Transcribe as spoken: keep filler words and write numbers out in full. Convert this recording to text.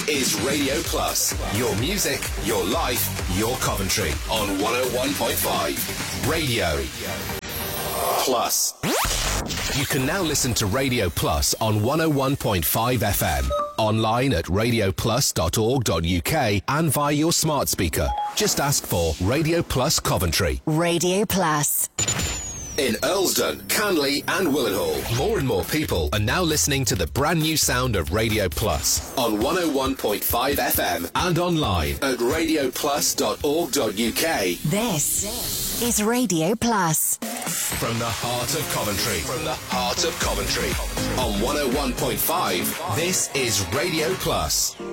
is Radio Plus. Your music, your life, your Coventry on one oh one point five. Radio Plus. You can now listen to Radio Plus on one oh one point five F M, online at radio plus dot org dot U K and via your smart speaker. Just ask for Radio Plus Coventry. Radio Plus. In Earlsdon, Canley and Willenhall, more and more people are now listening to the brand new sound of Radio Plus on one oh one point five F M and online at radio plus dot org dot U K. This is Radio Plus. From the heart of Coventry, from the heart of Coventry, on one oh one point five, this is Radio Plus.